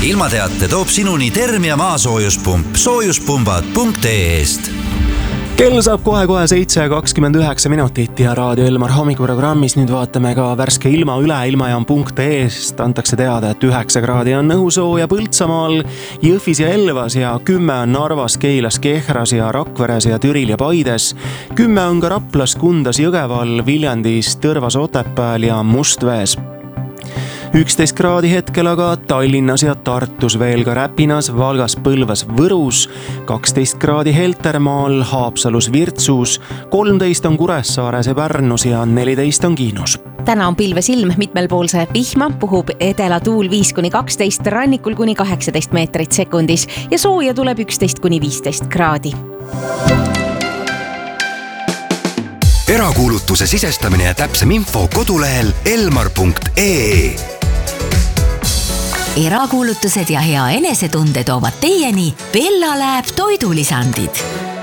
ilmateate toob sinuni Termia maasoojuspump soojuspumbad.ee-st. Kell saab kohe 7:29 ja Raadio Elmar hommikuprogrammis nüüd vaatame ka värske ilma üle. Ilmajaam.ee-st antakse teada, et 9 kraadi on õhusooja Põltsamaal, Jõhvis ja Elvas ja 10 on Narvas, Keilas, Kehras ja Rakveres ja Türil ja Paides. 10 on ka Raplas, Kundas, Jõgeval, Viljandis, Tõrvas, Otepääl ja Mustvees. 11 kraadi hetkel aga Tallinnas ja Tartus, veel ka Räpinas, Valgas, Põlvas, Võrus, 12 kraadi Heltermaal, Haapsalus, Virtsus, 13 on Kuressaares ja Pärnus ja 14 on Kiinus. Täna on pilves ilm, mitmelpoolse vihma, puhub edelatuul 5-12, rannikul kuni 18 meetrit sekundis ja sooja tuleb 11-15 kraadi. Erakuulutuse sisestamine ja täpsem info kodulehel elmar.ee. Erakuulutused ja hea enesetunde toovad teieni Bella Lab toidulisandid.